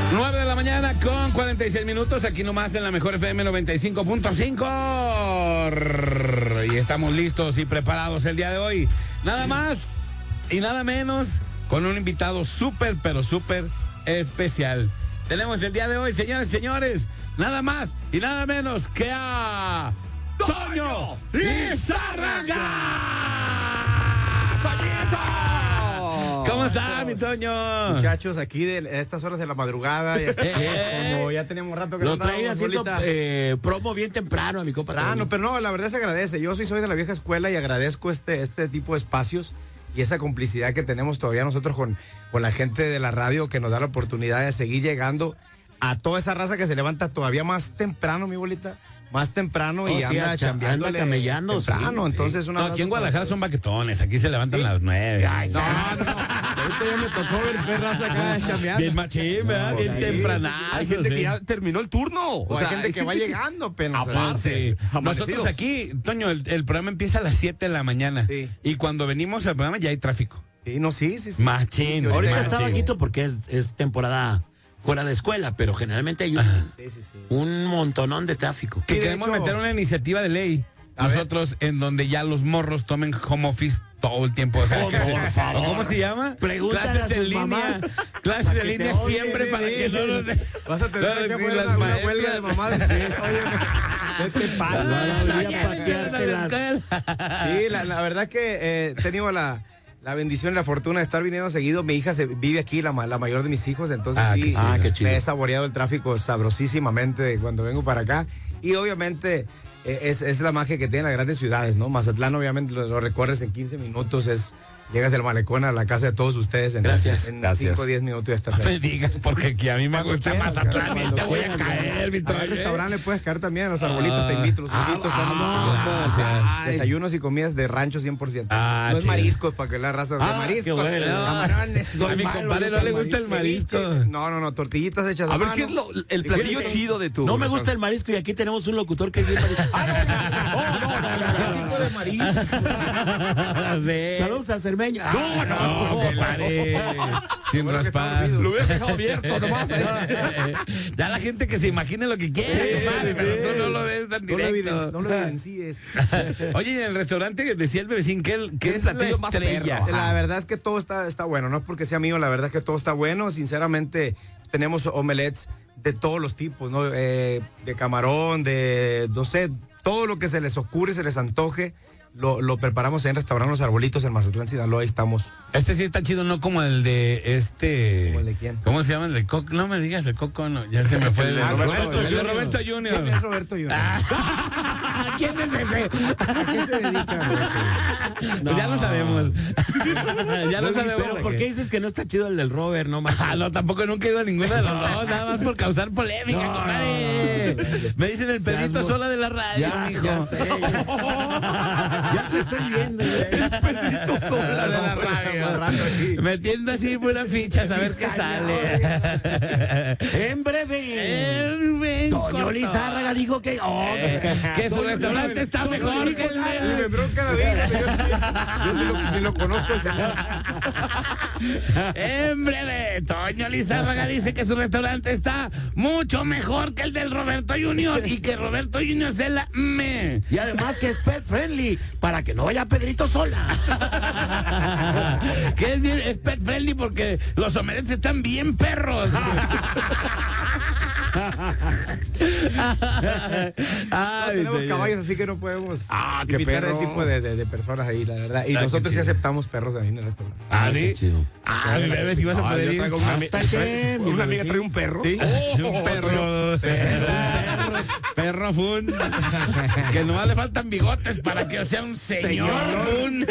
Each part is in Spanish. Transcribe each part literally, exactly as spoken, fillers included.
nueve de la mañana con cuarenta y seis minutos, aquí nomás en la mejor F M noventa y cinco punto cinco. Y estamos listos y preparados el día de hoy. Nada más y nada menos con un invitado súper, pero súper especial. Tenemos el día de hoy, señores y señores, nada más y nada menos que a Toño Lizárraga. ¿Cómo está, mi Toño? Muchachos, aquí de estas horas de la madrugada, y aquí, Eh, como ya teníamos rato que Lo no traen andábamos, haciendo bolita. eh, promo bien temprano a mi compa. Temprano, pero no, la verdad se agradece. Yo sí soy de la vieja escuela y agradezco este, este tipo de espacios y esa complicidad que tenemos todavía nosotros con, con la gente de la radio, que nos da la oportunidad de seguir llegando a toda esa raza que se levanta todavía más temprano, mi bolita. Más temprano y Oh, sí, anda cha- chambeándole anda camellando, temprano, sí, entonces una No, aquí en Guadalajara son baquetones, aquí se levantan ¿Sí? a las nueve. Ay, No, no, no. Ahorita ya me tocó ver qué raza acá chambeando. bien machín, ¿verdad? No, Bien sí, tempranazo. Hay gente sí. que ya terminó el turno. O hay gente que va llegando apenas. Aparte, amanecidos. nosotros aquí, Toño, el, el programa empieza a las siete de la mañana. Sí. Y cuando venimos al programa ya hay tráfico. Sí, no, sí, sí. sí. Machín. Sí, Ahorita machín. está bajito porque es, es temporada fuera de escuela, pero generalmente hay un, Sí, sí, sí. un montonón de tráfico. Que Sí, de queremos hecho- meter una iniciativa de ley. A Nosotros, en donde ya los morros tomen home office todo el tiempo. O sea, Por que se- favor. ¿o ¿Cómo se llama? Pregúntale a Clases sus en línea. mamás Clases para en que te línea odien, siempre sí, para sí, que sí. no nos de- Vas a tener no, que sí, poner las una, una maestras. huelga de mamás. Sí, oye, ¿qué te pasa? Ah, No, voy a ya me hicieron a la pateártelas. escuela. Sí, la, la verdad que eh, he tenido la, la bendición y la fortuna de estar viniendo seguido. Mi hija se vive aquí, la, ma- la mayor de mis hijos, entonces Ah, sí, qué chido. Ah, qué chido. me he saboreado el tráfico sabrosísimamente cuando vengo para acá. Y obviamente eh, es, es la magia que tienen las grandes ciudades, ¿no? Mazatlán obviamente lo, lo recorres en quince minutos, es... Llegas del malecón a la casa de todos ustedes en Gracias, en gracias. cinco o diez minutos ya estás No me ahí. digas, porque aquí a mí me gusta quieras, Mazatlán y cuando te voy a quieras, caer, mi Al Toño. restaurante puedes caer también, a los arbolitos te invito, los Ah, arbolitos están vamos, gracias. ay. Desayunos y comidas de rancho cien por ciento. Ah, no es chido. mariscos para que la raza de Ah, mariscos. qué bueno. eh, camarones. Soy A mi malo, compadre yo no le soy gusta el marisco. ceviche. No, no, no, tortillitas hechas a, A ver, mano. ¿qué es lo, el platillo Fíjate. chido de tu? No me gusta el marisco y aquí tenemos un locutor que es bien marisco. Ah, no, no, no, no, no, ¿Qué no, tipo de marisco? Sí. Saludos al cermeño. No, no, compadre. Sin Bueno, que raspar. estamos Lo hubiera dejado abierto nomás. Ya la gente que se imagine lo que quiere, compadre, pero tú no lo des tan No lo, evidenci- directo. no lo evidencies. Oye, y en el restaurante decía el bebecín que, el- que ¿Qué es la platillo más estrella. perro? La verdad es que todo está, está bueno, no es porque sea mío, la verdad es que todo está bueno. Sinceramente, tenemos omelets de todos los tipos, ¿no? Eh, de camarón, de, no sé, todo lo que se les ocurre, se les antoje, lo, lo preparamos en Restaurante Los Arbolitos en Mazatlán, Sinaloa, ahí estamos. Este sí está chido, no como el de este. ¿Como el de quién? ¿Cómo se llama el de Coco? No me digas el Coco, no. Ya se me fue el de Ah, Roberto, Roberto el de Junior. Roberto ¿Quién es Junior. Roberto Junior? ¿Quién es ese? ¿A qué se dedica? Roberto? Pues ya lo sabemos. ya lo sabemos. Pero ¿por qué dices que no está chido el del Robert? No, más. Ah, no, tampoco nunca he ido a ninguno de los dos, nada más por causar polémica, No, compadre. Me dicen el Seas Pedrito mo- Sola de la radio, Ya, mijo. ya sé. Ya, ya te estoy viendo. El Pedrito Sola de la radio. Metiendo así buena ficha, a ver qué sale. En breve. En Toño corto. Lizárraga dijo que. Oh, Que su restaurante está mejor que el Y me de... bronca la vida, yo, yo ni, lo, ni lo conozco el señor. En breve, Toño Lizárraga dice que su restaurante está mucho mejor que el del Roberto Junior y que Roberto Junior se la me. y además que es pet friendly para que no vaya Pedrito sola. Que es, bien- es pet friendly porque los omeletes están bien perros. Ay, Tenemos señor. caballos, así que no podemos Ah, qué invitar a perro. ese tipo de, de- de personas ahí, la verdad. Y Ah, qué nosotros sí chido. aceptamos perros ahí en el restaurante. Ah, Qué sí. chido. Ah, mi bebé, si vas a Ah, poder yo ir. traigo una, ami- ¿Hasta qué, mi una amiga bebé? trae un perro. Sí, un perro. Perro, perro fun. Que nomás le faltan bigotes para que sea un señor fun.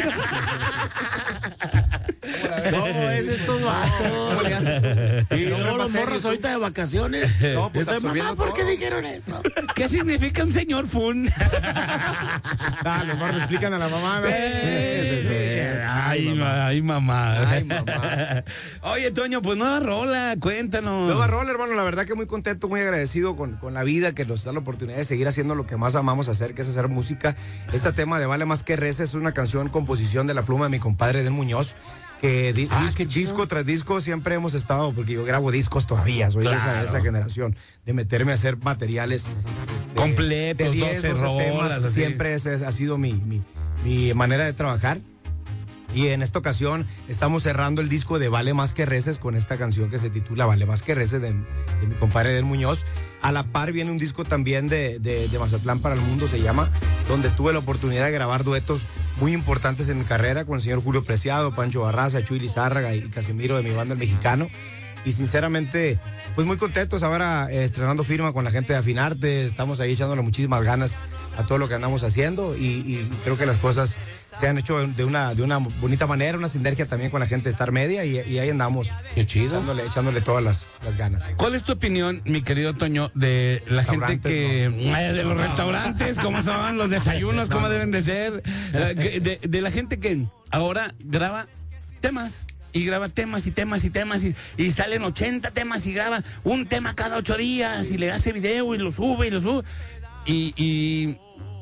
¿Cómo es estos vatos? Y No, luego más los serio, morros tú. ahorita de vacaciones. No, pues Dicen, absorbiendo mamá, ¿por qué todo. dijeron eso? ¿Qué significa un señor fun? Ah, los morros le explican a la mamá. ¿no? Eh, Ay, ma- ay, mamá. Ay, mamá. Oye, Toño, pues nueva rola, cuéntanos. Nueva rola, hermano, la verdad que muy contento, muy agradecido con, con la vida que nos da la oportunidad de seguir haciendo lo que más amamos hacer, que es hacer música. Este tema de Vale Más Que Reza es una canción, composición de la pluma de mi compadre Edén Muñoz. que di- Ah, dis- qué chido. disco tras disco siempre hemos estado, porque yo grabo discos todavía, soy de, esa, de esa generación, de meterme a hacer materiales este, Completos, de diez, doce doce rolas, temas, así. siempre ese ha sido mi, mi, mi manera de trabajar. Y en esta ocasión estamos cerrando el disco de Vale Más Que Reces con esta canción que se titula Vale Más Que Reces de, de mi compadre Edel Muñoz. A la par viene un disco también de, de, de Mazatlán para el Mundo, se llama, donde tuve la oportunidad de grabar duetos muy importantes en mi carrera con el señor Julio Preciado, Pancho Barraza, Chuy Lizárraga y Casimiro de mi banda El Mexicano. Y sinceramente, pues muy contentos ahora eh, estrenando firma con la gente de Afinarte. Estamos ahí echándole muchísimas ganas a todo lo que andamos haciendo y, y creo que las cosas se han hecho de una, de una bonita manera, una sinergia también con la gente de Star Media y, y ahí andamos Qué chido. echándole, echándole todas las, las ganas. ¿Cuál es tu opinión, mi querido Toño, de la gente que... Eh, de los restaurantes, cómo son, los desayunos, cómo deben de ser? Eh, que- De, de la gente que ahora graba temas y graba temas y temas y temas y, y salen ochenta temas y graba un tema cada ocho días y le hace video y lo sube y lo sube. Y... y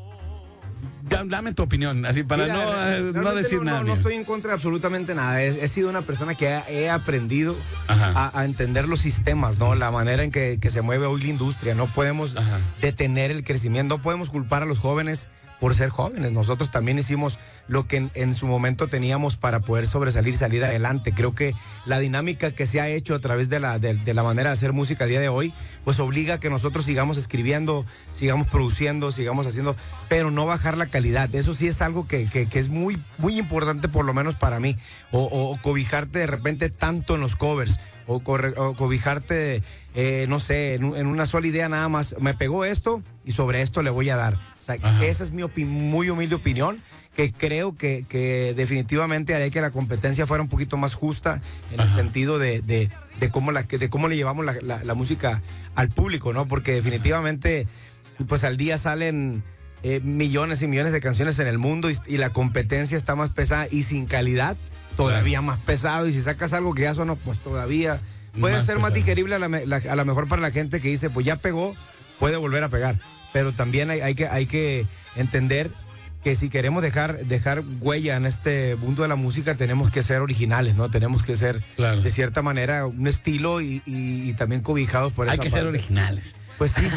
da- dame tu opinión, así para Mira, no, eh, no realmente decir no, nada. No, no mío. estoy en contra de absolutamente nada. He, he sido una persona que ha- he aprendido Ajá. a, a entender los sistemas, ¿no? La manera en que, que se mueve hoy la industria. No podemos Ajá. detener el crecimiento, no podemos culpar a los jóvenes por ser jóvenes. Nosotros también hicimos lo que en, en su momento teníamos para poder sobresalir y salir adelante. Creo que la dinámica que se ha hecho a través de la, de, de la manera de hacer música a día de hoy, pues obliga a que nosotros sigamos escribiendo, sigamos produciendo, sigamos haciendo, pero no bajar la calidad. Eso sí es algo que, que, que es muy, muy importante, por lo menos para mí. O, o- o cobijarte de repente tanto en los covers, o, corre- o cobijarte, eh, no sé, en, un- en una sola idea nada más. Me pegó esto y sobre esto le voy a dar. O sea, Ajá. esa es mi opi- muy humilde opinión, que creo que, que definitivamente haría que la competencia fuera un poquito más justa en el Ajá. sentido de, de, de cómo la, de cómo le llevamos la, la- la música al público, ¿no? Porque definitivamente, pues al día salen eh, millones y millones de canciones en el mundo y, y la competencia está más pesada y sin calidad, todavía más pesado. Y si sacas algo que ya suena, pues todavía puede Más ser más pesado. digerible a la, me- la- a lo mejor para la gente que dice, pues ya pegó, puede volver a pegar. Pero también hay, hay que, hay que entender que si queremos dejar, dejar huella en este mundo de la música, tenemos que ser originales, ¿no? Tenemos que ser, Claro. de cierta manera, un estilo y, y- y también cobijados por Hay esa que ser parte. originales. Pues sí.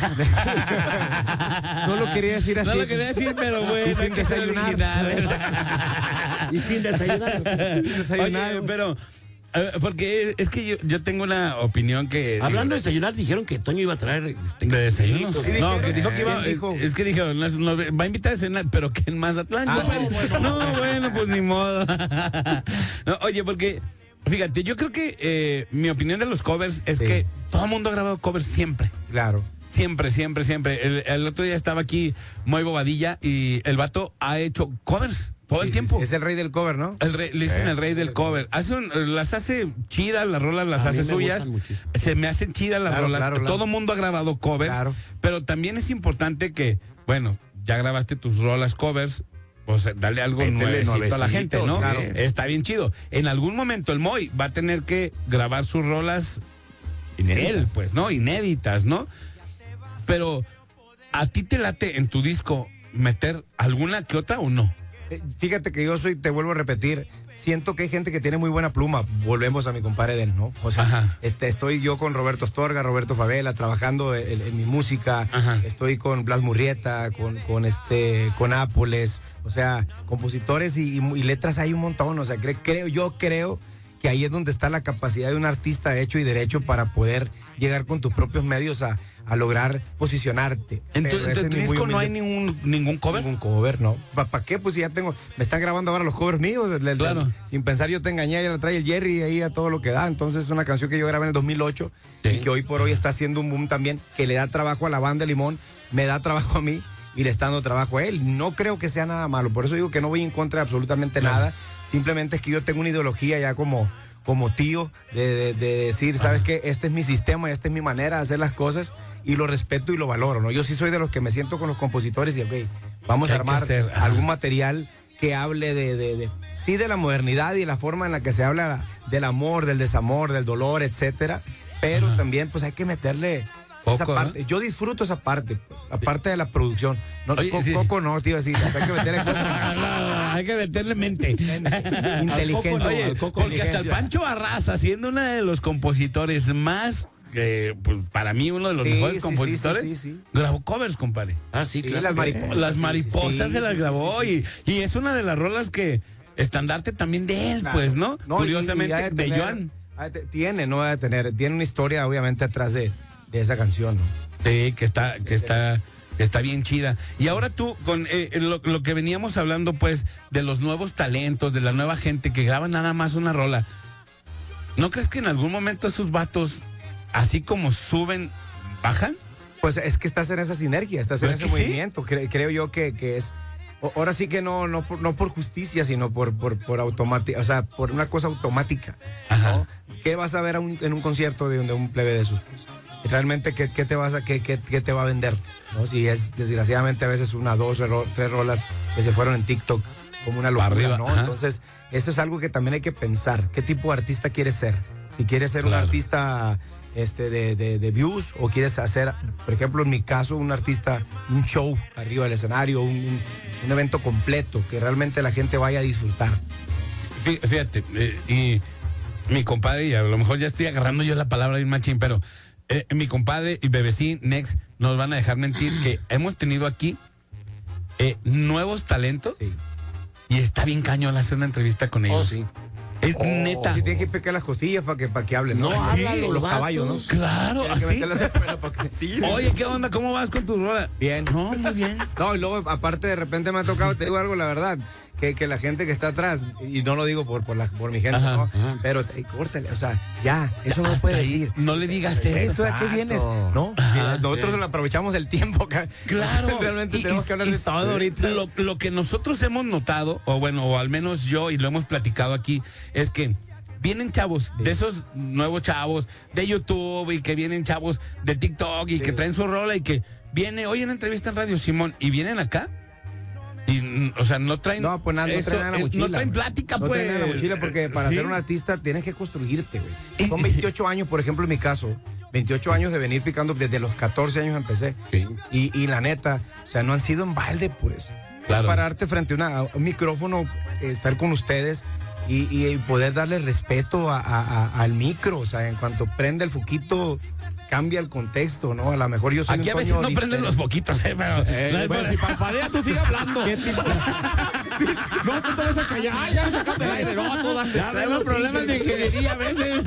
No lo quería decir así. No lo quería decir, pero bueno, Y sin hay que ser desayunar. originales. Y sin desayunar. Desayunado. Oye, pero, eh, porque es que yo, yo tengo una opinión que... Hablando de desayunar, dijeron que Toño iba a traer este, de desayunos. cafecitos. No, dijeron? que dijo que iba. ¿Quién dijo? Es que dijeron, nos- nos va a invitar a cenar, pero que en Mazatlán. Ah, Yo, sí. bueno, no, bueno, pues ni modo. No, oye, porque, fíjate, yo creo que eh, mi opinión de los covers es Sí. que todo el mundo ha grabado covers siempre. Claro. Siempre, siempre, siempre. El, el otro día estaba aquí Moy Bobadilla y el vato ha hecho covers todo el Sí, sí, tiempo. sí. Es el rey del cover, ¿no? El rey- le dicen el rey del cover. Hace un- las hace chidas, las rolas las A mí hace me suyas. gustan muchísimo. Se me hacen chidas las Claro, rolas. claro, claro. Todo el mundo ha grabado covers. Claro. Pero también es importante que, bueno, ya grabaste tus rolas covers. Pues dale algo Métele nuevecito a la gente, ¿no? nuevecitos, claro. Está bien chido. En algún momento el Moy va a tener que grabar sus rolas él, pues, ¿no? Inéditas, ¿no? Pero, ¿a ti te late en tu disco meter alguna que otra o no? Eh, Fíjate que yo soy, te vuelvo a repetir, siento que hay gente que tiene muy buena pluma. Volvemos a mi compadre Den, ¿no? O sea, Ajá. este, estoy yo con Roberto Astorga, Roberto Favela, trabajando en, en mi música. Ajá. Estoy con Blas Murrieta, con, con este, con Nápoles. O sea, compositores y, y- y letras hay un montón. O sea, cre- creo, yo creo que ahí es donde está la capacidad de un artista hecho y derecho para poder llegar con tus propios medios a, a lograr posicionarte. En tu, Pero en ese tu es mi muy disco no humilde- hay ningún, ningún cover. Ningún cover, no. ¿Para qué? Pues si ya tengo, me están grabando ahora los covers míos. del- del- Claro. Sin pensar yo te engañé, ya la trae el Jerry ahí a todo lo que da. Entonces es una canción que yo grabé en el dos mil ocho Sí. y que hoy por hoy está haciendo un boom también, que le da trabajo a la banda Limón, me da trabajo a mí y le está dando trabajo a él. No creo que sea nada malo, por eso digo que no voy en contra de absolutamente Claro. nada. Simplemente es que yo tengo una ideología ya como como tío, de, de- de decir, ¿sabes qué? Este es mi sistema, esta es mi manera de hacer las cosas y lo respeto y lo valoro, ¿no? Yo sí soy de los que me siento con los compositores y, ok, vamos ¿Qué a hay que armar hacer? Ajá. algún material que hable de, de- de- sí, de la modernidad y la forma en la que se habla del amor, del desamor, del dolor, etcétera, pero Ajá. también, pues hay que meterle esa Poco, parte, ¿no? yo disfruto esa parte, pues, la parte de la producción. No, Oye, co- sí. Coco no, te iba a decir, hay que meterle Coco. Hay que meterle mente. Inteligencia. Oye, Al Coco porque hasta el inteligencia. Pancho Barraza, siendo uno de los compositores más, eh, pues, para mí uno de los Sí, mejores sí, compositores, sí, sí, sí. grabó covers, compadre. Ah, sí, Sí, claro. las que- mariposas. Las sí, mariposas sí, se sí, las sí, grabó sí, sí. Y, y es una de las rolas que estandarte también de él, Claro. pues, ¿no? No, y- Curiosamente, y ha de, tener- Joan. ha de- Tiene, no ha de tener, tiene una historia obviamente atrás de, de esa canción, ¿no? Sí, que está, que está, que está bien chida. Y ahora tú, con eh, lo, lo que veníamos hablando, pues, de los nuevos talentos, de la nueva gente que graba nada más una rola. ¿No crees que en algún momento esos vatos, así como suben, bajan? Pues es que estás en esa sinergia, estás en ¿Verdad ese que sí? movimiento. Cre- creo yo que, que es. o- Ahora sí que no, no, por, no por justicia, sino por, por, por automática, o sea, por una cosa automática. Ajá. ¿no? ¿Qué vas a ver a un- en un concierto de, de un plebe de esos? Realmente, ¿qué, qué te vas a, qué, qué, qué te va a vender? ¿No? Si es desgraciadamente a veces una, dos, ro- tres rolas que se fueron en TikTok como una locura, Arriba, ¿no? ajá. Entonces, eso es algo que también hay que pensar. ¿Qué tipo de artista quieres ser? Si quieres ser un Claro. artista este, de, de, de views o quieres hacer, por ejemplo, en mi caso, un artista, un show arriba del escenario, un, un, un evento completo que realmente la gente vaya a disfrutar. Fí- Fíjate, eh, y mi compadre, y a lo mejor ya estoy agarrando yo la palabra de un machín, pero eh, mi compadre y Bebecín, Next, nos van a dejar mentir que hemos tenido aquí eh, nuevos talentos Sí. y está bien cañón hacer una entrevista con ellos. Oh, sí. Es neta. Si tienes que picar las costillas para que, para que hablen, ¿no? No, Sí, hablan los los vatos. caballos, ¿no? Claro, Tienes que así. meterlas en pelo para que- Sí. Oye, ¿qué onda? ¿Cómo vas con tu rola? Bien. No, muy bien. No, y luego, aparte, de repente me ha tocado, te digo algo, la verdad, que, que la gente que está atrás, y no lo digo por, por, la, por mi gente, Ajá, ¿no? ajá. Pero, ey, córtale, o sea, ya, eso no Hasta puede ahí, decir. no le digas eso. ¿Eso de qué vienes? ¿No? Ajá, Nosotros sí. nos aprovechamos del tiempo. acá. Claro. Realmente Y- tenemos y- que hablar y- de todo ahorita. Lo, lo que nosotros hemos notado, o bueno, o al menos yo, y lo hemos platicado aquí, es que vienen chavos, de esos nuevos chavos de YouTube, y que vienen chavos de TikTok, y Sí. que traen su rola, y que viene, oye, una entrevista en Radio Simón, y vienen acá. Y, mm, o sea, no traen. No, pues nada, no eso, traen nada en la eh, mochila. No traen güey. plática, no pues. traen nada en la mochila porque para Sí. ser un artista tienes que construirte, güey. Y- Son veintiocho años, por ejemplo, en mi caso. veintiocho años de venir picando, desde los catorce años empecé. Sí. Y, y la neta, o sea, no han sido en balde, pues. Claro. Es pararte frente a, una- a un micrófono, eh, estar con ustedes y, y poder darle respeto a- a- a- al micro. O sea, en cuanto prende el foquito, cambia el contexto, ¿no? A lo mejor yo soy Aquí un a veces Toño no prenden diferente. los foquitos, eh, pero. Eh, no, bueno, pero- si parpadea, tú sigue hablando. No, tú te vas a callar. Ah, ya me sacaste el aire. No, tú dale. Ya, Tenemos problemas de ingeniería a veces.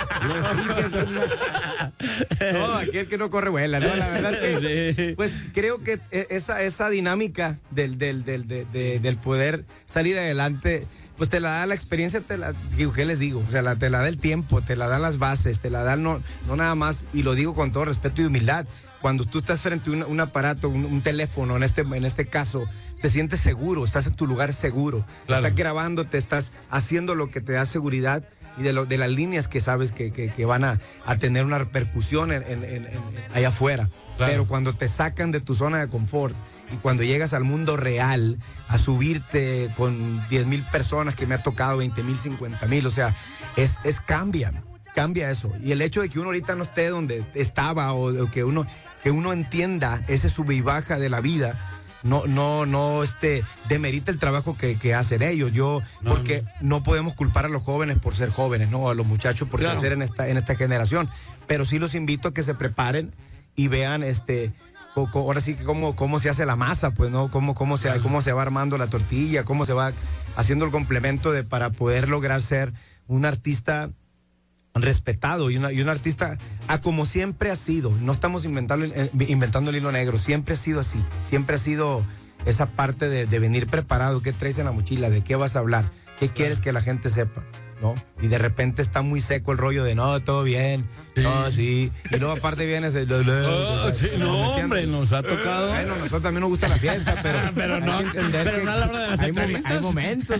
No, aquel que no corre vuela, ¿no? La verdad es que, Sí. pues creo que e- esa, esa dinámica del, del, del, de- de- del poder salir adelante, pues te la da la experiencia, te la, digo, ¿qué les digo? O sea, la, te la da el tiempo, te la dan las bases, te la dan no, no nada más, y lo digo con todo respeto y humildad. Cuando tú estás frente a un, un aparato, un, un teléfono, en este, en este caso, te sientes seguro, estás en tu lugar seguro. Claro. Estás grabando, te estás haciendo lo que te da seguridad y de, lo, de las líneas que sabes que, que, que van a, a tener una repercusión en, en- en- en- allá afuera. Claro. Pero cuando te sacan de tu zona de confort y cuando llegas al mundo real a subirte con diez mil personas que me ha tocado, veinte mil, cincuenta mil, o sea, es, es cambia, cambia eso. Y el hecho de que uno ahorita no esté donde estaba o, o que uno que uno entienda ese sube y baja de la vida, no, no, no, este, demerita el trabajo que, que hacen ellos. Yo, No, porque no. podemos culpar a los jóvenes por ser jóvenes, ¿no? A los muchachos por Claro. crecer en esta, en esta generación. Pero sí los invito a que se preparen y vean, este, co- co- ahora sí que cómo, cómo se hace la masa, pues, ¿no? Cómo, cómo se, cómo se va armando la tortilla, cómo se va haciendo el complemento de, para poder lograr ser un artista respetado y, una, y un artista a como siempre ha sido. No estamos inventando, eh, inventando el hilo negro, siempre ha sido así, siempre ha sido esa parte de, de venir preparado, qué traes en la mochila, de qué vas a hablar, qué quieres que la gente sepa, ¿no? Y de repente está muy seco el rollo de no, todo bien, no, sí, y luego aparte viene ese... Oh, sí, no, ¿me hombre, entiendes? nos ha tocado. Bueno, a nosotros también nos gusta la fiesta, pero... Pero no, hay que entender pero que no a la hora de las hay momen- entrevistas. Hay momentos.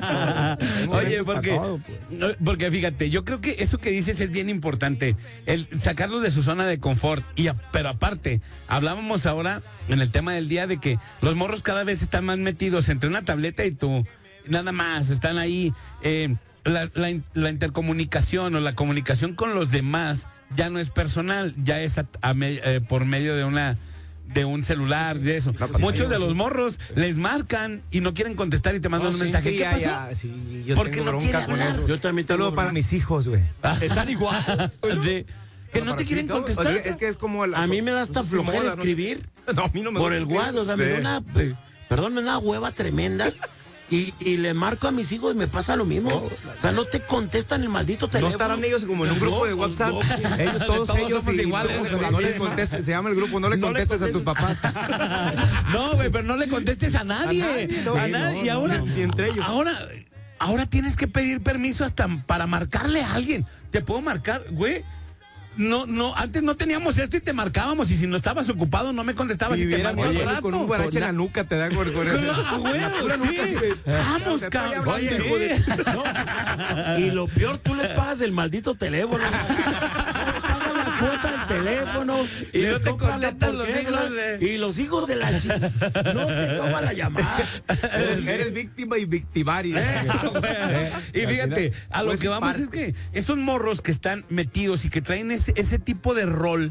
Hay momentos Oye, para porque, todo, pues. no, porque fíjate, yo creo que eso que dices es bien importante, el sacarlos de su zona de confort. Y a- pero aparte, hablábamos ahora en el tema del día de que los morros cada vez están más metidos entre una tableta y tú, nada más, están ahí. eh, la, la in- la intercomunicación o la comunicación con los demás ya no es personal, ya es a, a me, eh, por medio de una de un celular, de eso. No, muchos de los morros les marcan y no quieren contestar y te mandan no, un sí, mensaje. Sí, ¿Qué ya, pasó? ya, sí, yo Porque tengo no bronca quiere con hablar. eso. Yo también tengo Saludo para mis hijos, güey. Están igual. Sí. Que no te quieren contestar. Oye, es que es como la, A mí me da hasta no, flojera no, escribir. No, a mí no me Por gusta el escribir. WhatsApp, o sea, me Sí. da una, eh, perdón, me da una hueva tremenda. Y, y le marco a mis hijos y me pasa lo mismo. O sea, no te contestan el maldito No teléfono. estarán ellos como en un grupo de No, pues, WhatsApp. no. Ellos, todos, Todos ellos somos y- iguales, no, güey. no le contestes, se llama el grupo, no le No le contestes a tus papás. No, güey, pero no le contestes a nadie. A nadie, no, A sí, nadie. no, Y ahora, no, ni entre ellos. ahora, ahora tienes que pedir permiso hasta para marcarle a alguien. Te puedo marcar, güey. No, no, antes no teníamos esto y te marcábamos. Y si no estabas ocupado, no me contestabas y, Y te viera, marcaba oye, al rato. con un guarache en la nuca te da con, con Claro, güey, sí. Vamos, Te estoy cabrón. hablando, Sí. hijo de- No. Y lo peor, tú les pagas el maldito teléfono. Pagas la cuota del teléfono. Y les no te compras la contestan los porquería, hijos de- Y los hijos de la chi- no te toman la llamada. Eres víctima y victimario. Y fíjate, a lo Pues, que vamos parte. es que esos morros que están metidos y que traen ese, ese tipo de rol,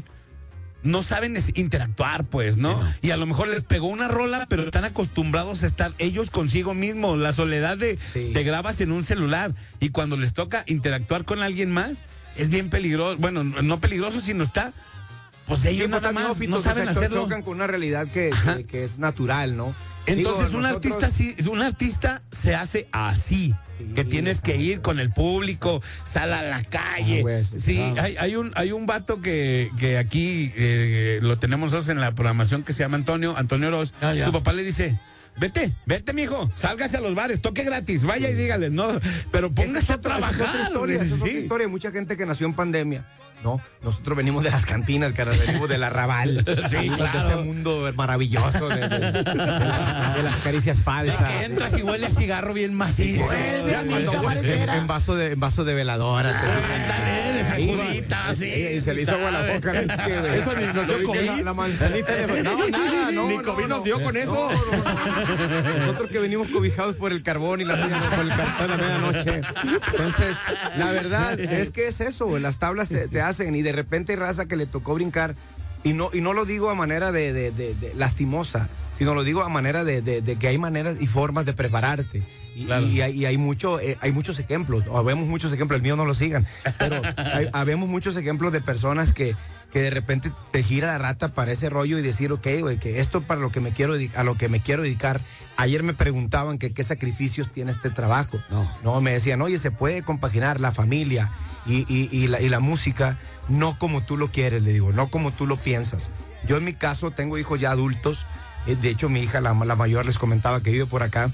no saben es- interactuar, pues, ¿no? Y a lo mejor les pegó una rola, pero están acostumbrados a estar ellos consigo mismos. La soledad de Sí. te grabas en un celular y cuando les toca interactuar con alguien más, es bien peligroso. Bueno, no peligroso, sino está, pues ellos Ellos nada más no saben hacerlo. chocan con una realidad que, que, que es natural, ¿no? Entonces Digo, un nosotros- artista sí, un artista se hace así, Sí, que tienes que ir con el público, sal a la calle. Ah, güey, sí, sí, claro. hay, hay un hay un vato que, que aquí eh, lo tenemos nosotros en la programación que se llama Antonio, Antonio Oroz. Ah, ya. Su papá le dice, vete, vete mijo, sálgase a los bares, toque gratis, vaya y dígale, no, pero Esa póngase es a otra, esa trabajar. es otra historia, esa es otra sí. historia. Mucha gente que nació en pandemia. No, nosotros venimos de las cantinas, cara, venimos del arrabal. Sí, venimos claro. de ese mundo maravilloso de, de- de- de la- de las caricias De falsas. que entras y huele a cigarro bien macizo. Vuelve a mi Cuando- cabaretera. en vaso de en vaso de veladora. Ándale, de sacudita, sí. Y se le hizo agua a la ¿sabes? boca. ¿no? Que, güey, Eso ni nos dio que COVID. La, la manzanita de... No, nada, no. Ni no, COVID no. nos dio con eso. No, no, no. Nosotros que venimos cobijados por el carbón y la, por el cartón a la medianoche. Entonces, la verdad es que es eso, güey, las tablas te, te hacen y de repente hay raza que le tocó brincar y no, y no lo digo a manera de, de- de- de lastimosa, sino lo digo a manera de, de- de que hay maneras y formas de prepararte. Y, Claro. y hay, y hay mucho, eh, hay muchos ejemplos, o habemos muchos ejemplos, el mío no lo sigan, pero hay, habemos muchos ejemplos de personas que, que de repente te gira la rata para ese rollo y decir, ok, güey, que esto es para lo que me quiero dedi- a lo que me quiero dedicar. Ayer me preguntaban que qué sacrificios tiene este trabajo. No. No, me decían, oye, se puede compaginar la familia y, y- y la, y la música, no como tú lo quieres, le digo, no como tú lo piensas. Yo en mi caso tengo hijos ya adultos, eh, de hecho mi hija, la, la mayor, les comentaba que vive por acá,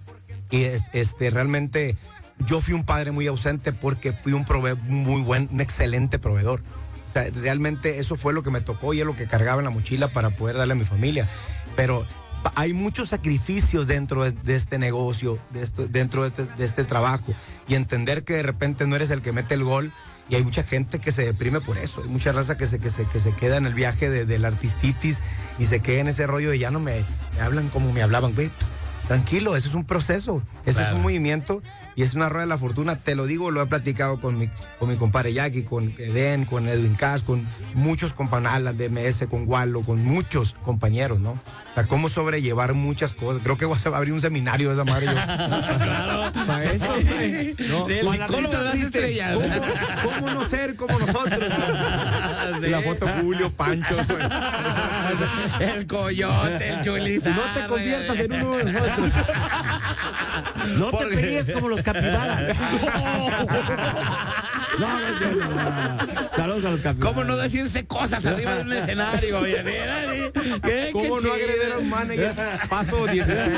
y es- este, realmente yo fui un padre muy ausente porque fui un prove muy buen, un excelente proveedor. O sea, realmente eso fue lo que me tocó y es lo que cargaba en la mochila para poder darle a mi familia. Pero pa- hay muchos sacrificios dentro de, de este negocio, de esto, dentro de este, de este trabajo. Y entender que de repente no eres el que mete el gol. Y hay mucha gente que se deprime por eso. Hay mucha raza que se, que se, que se queda en el viaje de, de la artistitis y se queda en ese rollo de ya no me, me hablan como me hablaban. Güey, pues, tranquilo, eso es un proceso, eso Claro. es un movimiento y es una rueda de la fortuna. Te lo digo, lo he platicado con mi, con mi compadre Jackie, con Eden, con Edwin Cass, con muchos compañeros de M S, con Wallo, con muchos compañeros, ¿no? O sea, cómo sobrellevar muchas cosas. Creo que voy a abrir un seminario de esa madre. Yo. Claro. Para eso, güey. No, Del con la psicólogo risa de las triste. estrellas. ¿Cómo, cómo no ser como nosotros? Sí. La foto Julio, Pancho. güey. El coyote, el chulizardo. No te conviertas en uno de nosotros. No te Porque- pegues como los capibaras. No, no, es cierto, no, no. Saludos a los capibaras. ¿Cómo no decirse cosas arriba de un escenario? Y así, así. ¿Qué, ¿Cómo qué no chido? agreder a un manager? Paso dieciséis.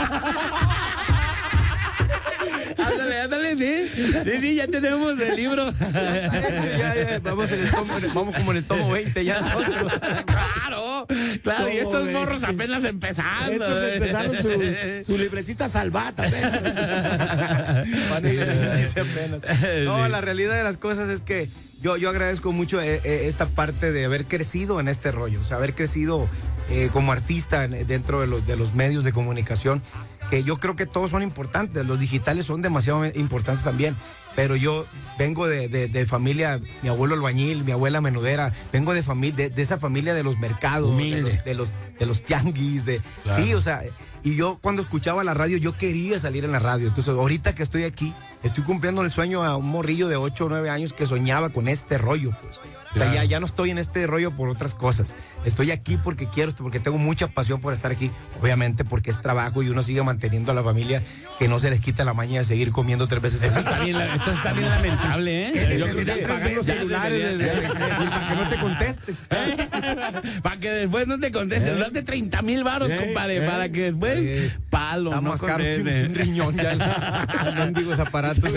Ándale, ándale, sí. Sí, sí, ya tenemos el libro. Ya, ya, vamos, en el tomo, vamos como en el tomo veinte ya nosotros. Claro, claro, y estos ¿Cómo morros ves? apenas empezando. Estos ¿eh? empezaron su, su libretita salvata. Van en el índice apenas. No, la realidad de las cosas es que yo, yo agradezco mucho eh, eh, esta parte de haber crecido en este rollo, o sea, haber crecido eh, como artista en- dentro de los, de los medios de comunicación, que yo creo que todos son importantes, los digitales son demasiado importantes también, pero yo vengo de, de, de familia, mi abuelo albañil, mi abuela menudera, vengo de familia, de, de esa familia de los mercados, de los, de los, de los tianguis, de, claro. Sí, o sea, y yo cuando escuchaba la radio, yo quería salir en la radio, entonces ahorita que estoy aquí, estoy cumpliendo el sueño a un morrillo de ocho o nueve años que soñaba con este rollo, pues. O sea, claro. ya, ya no estoy en este rollo por otras cosas. Estoy aquí porque quiero, porque tengo mucha pasión por estar aquí. Obviamente porque es trabajo y uno sigue manteniendo a la familia, que no se les quita la maña de seguir comiendo tres veces. Eso está bien, esto está bien lamentable, ¿eh? Yo creo que pagar los celulares para que no te contesten. Para que después no te contesten. No de treinta mil varos, compadre, eh, para que después eh, palo, no conteste. Un, un riñón ya. No digo esos aparatos.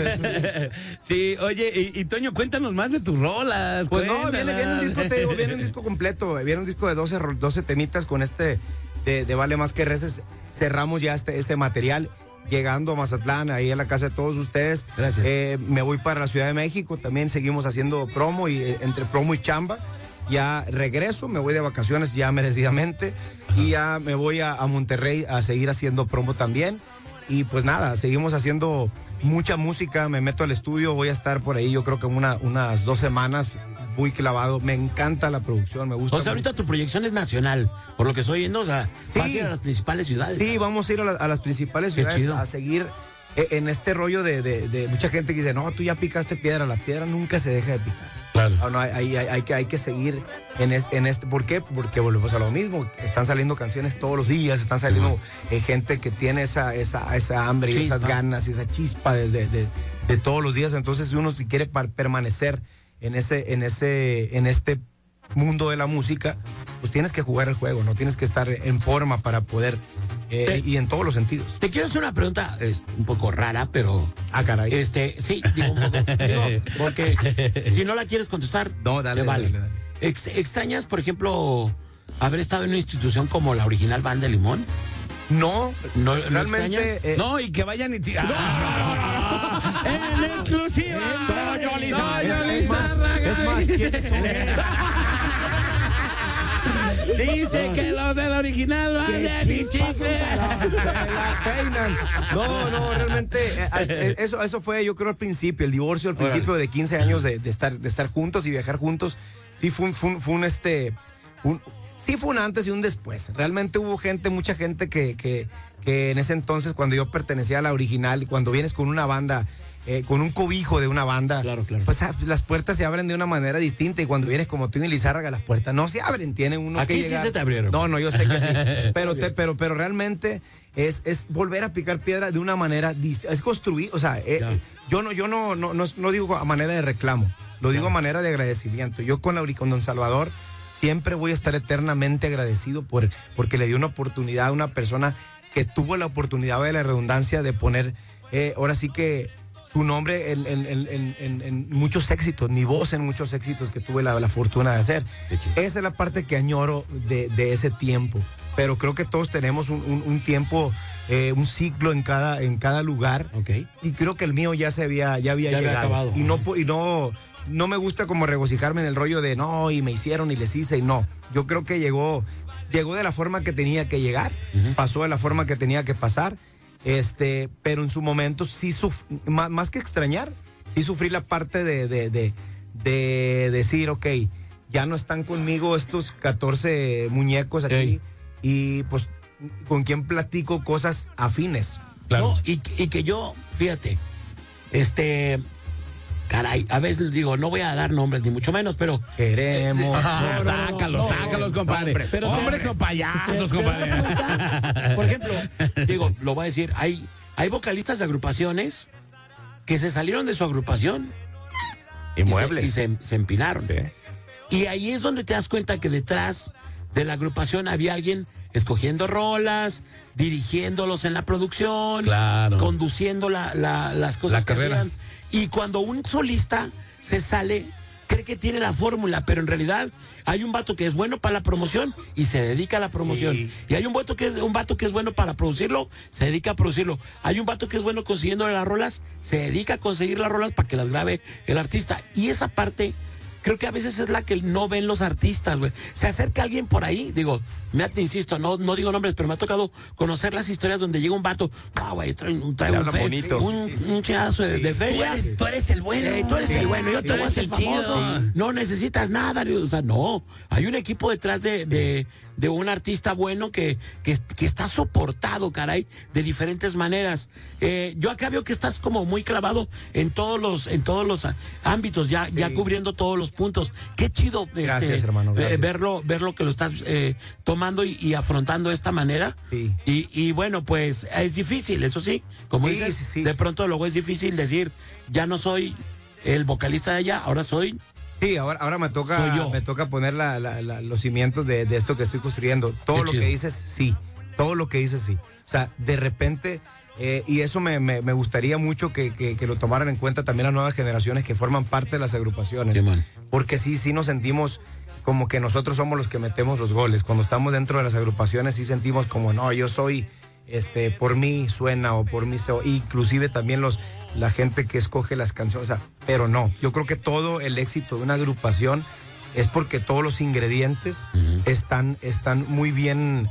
Sí, oye, y, y Toño, cuéntanos más de tus rolas. Pues no, viene, viene un disco, te digo, viene un disco completo, viene un disco de doce, doce temitas con este de, de Vale Más Que Reces. Cerramos ya este, este material, llegando a Mazatlán, ahí a la casa de todos ustedes. Gracias. Eh, me voy para la Ciudad de México, también seguimos haciendo promo, y eh, entre promo y chamba. Ya regreso, me voy de vacaciones ya merecidamente. Ajá. Y ya me voy a, a Monterrey a seguir haciendo promo también. Y pues nada, seguimos haciendo mucha música, me meto al estudio, voy a estar por ahí, yo creo que una, unas dos semanas, muy clavado, me encanta la producción, me gusta. O sea, ahorita tu proyección es nacional, por lo que estoy viendo, o sea, sí, vas a ir a las principales ciudades. Sí, vamos a ir a, la, a las principales ciudades a seguir en este rollo de, de, de mucha gente que dice, no, tú ya picaste piedra, la piedra nunca se deja de picar. Claro. No, no, hay, hay, hay, que, hay que seguir en, es, en este. ¿Por qué? Porque volvemos a lo mismo. Están saliendo canciones todos los días, están saliendo uh-huh. eh, gente que tiene esa, esa, esa hambre y esas ganas y esa chispa desde de, de todos los días. Entonces, uno si quiere par- permanecer en ese, en ese, en este mundo de la música, pues tienes que jugar el juego, no tienes que estar en forma para poder eh, te, y en todos los sentidos. Te quiero hacer una pregunta, es un poco rara, pero ah, caray. Este, sí, digo un poco, digo, porque si no la quieres contestar, no, dale, te vale. Dale, dale. Ex, ¿Extrañas, por ejemplo, haber estado en una institución como la original Banda Limón? No, no realmente. Eh, no, y que vayan y. ¡Ah! ¡En exclusiva! Toño Lizárraga. Es más, es más, ¿quiénes son? Dice que los del original van de mi chicle. No, no, realmente eh, eso, eso fue, yo creo, al principio, el divorcio al principio Órale. de quince años de, de estar, de estar juntos y viajar juntos. Sí, fue un, fue un, fue un este. Un, sí, fue un antes y un después. Realmente hubo gente, mucha gente que, que, que en ese entonces, cuando yo pertenecía a la original, cuando vienes con una banda. Eh, con un cobijo de una banda, claro, claro. pues ah, las puertas se abren de una manera distinta, y cuando vienes como Toño Lizárraga, las puertas no se abren, tienen uno Aquí que sí llegar. Se te abrieron. No, no, yo sé que sí, pero, te, pero, pero realmente es, es volver a picar piedra de una manera distinta, es construir, o sea, eh, yo no, yo no, no, no, no digo a manera de reclamo, lo digo claro. a manera de agradecimiento. Yo con, la, con Don Salvador siempre voy a estar eternamente agradecido por, porque le dio una oportunidad a una persona que tuvo la oportunidad de la redundancia de poner, eh, ahora sí que su nombre en, en, en, en, en muchos éxitos, mi voz en muchos éxitos que tuve la, la fortuna de hacer. Esa es la parte que añoro de, de ese tiempo. Pero creo que todos tenemos un, un, un tiempo, eh, un ciclo en cada, en cada lugar. Okay. Y creo que el mío ya se había, ya había ya llegado. Había acabado. Y no, y no, no me gusta como regocijarme en el rollo de no, y me hicieron y les hice y no. Yo creo que llegó, llegó de la forma que tenía que llegar, uh-huh. pasó de la forma que tenía que pasar. Este, pero en su momento sí suf- más, más que extrañar, sí sufrí la parte de, de, de, de decir, ok, ya no están conmigo estos catorce muñecos aquí, hey. y pues con quien platico cosas afines. Claro. No, y, y que yo, fíjate, este, caray, a veces digo, no voy a dar nombres ni mucho menos, pero queremos. Eh, ah, no, no, sácalos, no, sácalos, no, compadre. Hombre, pero hombres o payasos, compadre. Por ejemplo, digo, lo voy a decir, hay, hay vocalistas de agrupaciones que se salieron de su agrupación y, muebles y se, y se, se empinaron. Sí. Y ahí es donde te das cuenta que detrás de la agrupación había alguien escogiendo rolas, dirigiéndolos en la producción, claro. conduciendo la, la, las cosas la que carrera. hacían. Y cuando un solista se sale, cree que tiene la fórmula, pero en realidad hay un vato que es bueno para la promoción y se dedica a la promoción. Sí. Y hay un vato que es un vato que es bueno para producirlo, se dedica a producirlo. Hay un vato que es bueno consiguiendo las rolas, se dedica a conseguir las rolas para que las grabe el artista. Y esa parte creo que a veces es la que no ven los artistas, güey. Se acerca alguien por ahí, digo, me te insisto, no, no digo nombres, pero me ha tocado conocer las historias donde llega un vato, ah, güey, trae, trae un, fe, bonito. un, Sí, sí, sí. un chingazo de, de feria. Tú eres, tú eres el bueno. Eh, tú eres Sí, el bueno, yo sí, te voy a eres hacer el famoso. chido. No necesitas nada, o sea, no. Hay un equipo detrás de, de, de un artista bueno que, que, que está soportado, caray, de diferentes maneras. Eh, yo acá veo que estás como muy clavado en todos los, en todos los ámbitos, ya, ya cubriendo todos los puntos. Qué chido, Gracias, este, hermano, eh, gracias. verlo, verlo que lo estás eh, tomando y, y afrontando de esta manera. Sí. Y, y bueno, pues es difícil, eso sí. Como Sí, dices, sí, sí. de pronto luego es difícil decir, ya no soy el vocalista de allá, ahora soy. Sí, ahora, ahora me Soy toca yo. me toca poner la- la- la- los cimientos de, de esto que estoy construyendo. Todo Qué lo chido. que dices, sí. Todo lo que dices, sí. O sea, de repente, eh, y eso me, me- me gustaría mucho que, que- que lo tomaran en cuenta también las nuevas generaciones que forman parte de las agrupaciones. Sí, man. Porque sí, sí nos sentimos como que nosotros somos los que metemos los goles. Cuando estamos dentro de las agrupaciones sí sentimos como, no, yo soy, este, por mí suena o por mí se... Inclusive también los... la gente que escoge las canciones, o sea, pero no, yo creo que todo el éxito de una agrupación es porque todos los ingredientes Ujú. están, están muy bien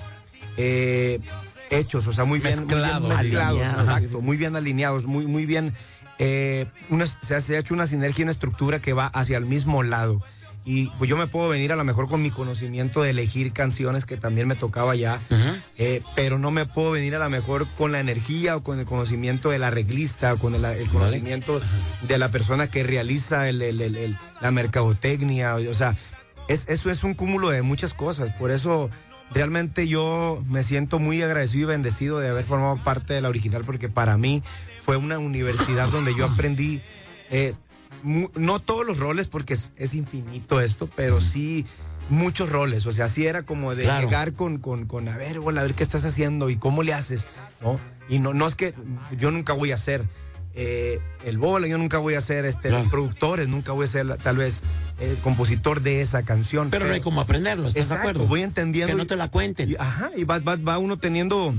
eh, hechos, o sea, muy bien Mezclados, muy bien mezclados, alineados. exacto, muy bien alineados, muy, muy bien, eh, una- se, ha, se ha hecho una sinergia, una estructura que va hacia el mismo lado. Y pues yo me puedo venir a lo mejor con mi conocimiento de elegir canciones que también me tocaba ya, Ujú. eh, pero no me puedo venir a lo mejor con la energía o con el conocimiento del arreglista o con el, el conocimiento de la persona que realiza el, el- el- el- la mercadotecnia. O sea, es, eso es un cúmulo de muchas cosas. Por eso realmente yo me siento muy agradecido y bendecido de haber formado parte de la original, porque para mí fue una universidad donde yo aprendí... eh, mu- no todos los roles, porque es, es infinito esto, pero sí muchos roles. O sea, sí era como de Claro. llegar con, con, con, a ver, hola, a ver qué estás haciendo y cómo le haces, ¿no? Y no, no es que yo nunca voy a ser eh, el bola, yo nunca voy a ser este, Claro. productores, nunca voy a ser la- tal vez el compositor de esa canción. Pero no hay como aprenderlo, ¿estás Exacto, de acuerdo? voy entendiendo Que no y- te la cuenten. y, ajá, y va, va, va uno teniendo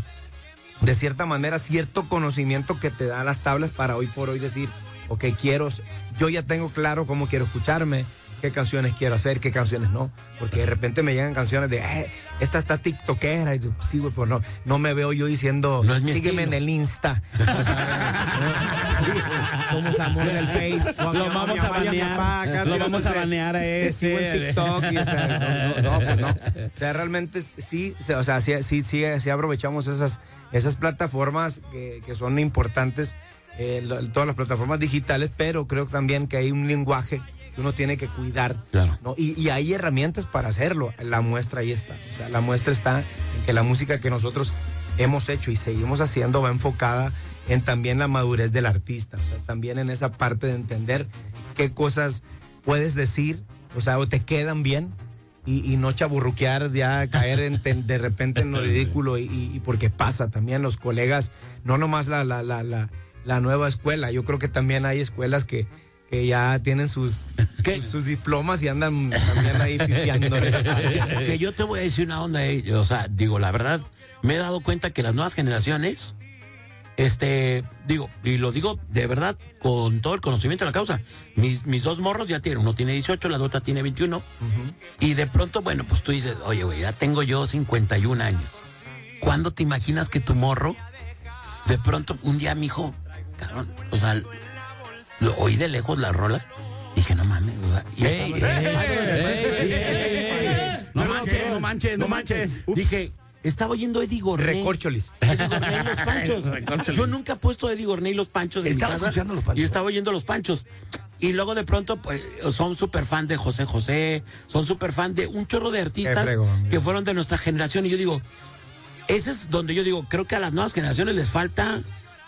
de cierta manera cierto conocimiento que te da las tablas para hoy por hoy decir, ok, quiero, yo ya tengo claro cómo quiero escucharme, qué canciones quiero hacer, qué canciones no, porque de repente me llegan canciones de, eh, esta está tiktokera, y yo, sí, güey, pues no, no me veo yo diciendo, No es mi sígueme estilo. en el Insta. Somos amor del Face. O Lo mi vamos mamá a y mi banear, papá acá lo vamos a tirándose- banear a te sigo en ese. TikTok y, o sea, no, no, no, pues no. O sea, realmente sí, se- o sea, sí, sí, sí, sí aprovechamos esas, esas plataformas que, que son importantes, eh, lo- todas las plataformas digitales, pero creo también que hay un lenguaje que uno tiene que cuidar, Claro. ¿no? Y, y hay herramientas para hacerlo. La muestra ahí está. O sea, la muestra está en que la música que nosotros hemos hecho y seguimos haciendo va enfocada en también la madurez del artista, o sea, también en esa parte de entender qué cosas puedes decir, o sea, o te quedan bien y, y no chaburruquear, ya caer en, ten- de repente en lo ridículo y, y- y porque pasa también los colegas, no nomás la, la, la, la, la nueva escuela, yo creo que también hay escuelas que, que ya tienen sus, ¿Qué? sus, sus diplomas y andan también ahí pifiando. Que yo te voy a decir una onda, eh, o sea, digo, la verdad, me he dado cuenta que las nuevas generaciones, este, digo, y lo digo de verdad con todo el conocimiento de la causa, mis, mis dos morros ya tienen, uno tiene dieciocho, la otra tiene veintiuno, y de pronto, bueno, pues tú dices, oye, güey, ya tengo yo cincuenta y un años. ¿Cuándo te imaginas que tu morro, de pronto, un día, mijo, cabrón, o sea, lo oí de lejos la rola, dije, no mames, o sea, y Ey, estaba- ey, ey, ey, ey. No manches, no manches, no manches. Dije, estaba oyendo Eddie Gorney. Recorcholis. Eddie Gorney y los Panchos. Recorcholis. Yo nunca he puesto Eddie Gorney y los Panchos en mi Estaba casa. escuchando los Panchos. Y estaba oyendo los Panchos. Y luego de pronto, pues, son súper fan de José José, son súper fan de un chorro de artistas Qué fregón. que fueron de nuestra generación. Y yo digo, ese es donde yo digo, creo que a las nuevas generaciones les falta